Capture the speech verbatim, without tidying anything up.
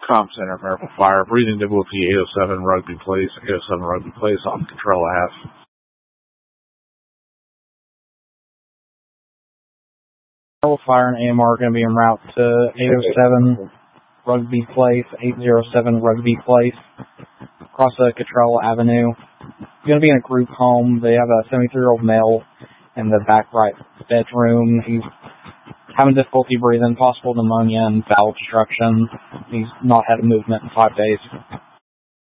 Comm Center, Miracle Fire. Breathing difficulty, eight oh seven Rugby Place. eight oh seven Rugby Place on Control F. Miracle Fire and A M R are going to be en route to eight oh seven Rugby Place, eight oh seven Rugby Place, across the Cottrell Avenue. Going to be in a group home. They have a seventy-three-year-old male in the back right bedroom. He's having difficulty breathing, possible pneumonia and bowel obstruction. He's not had a movement in five days.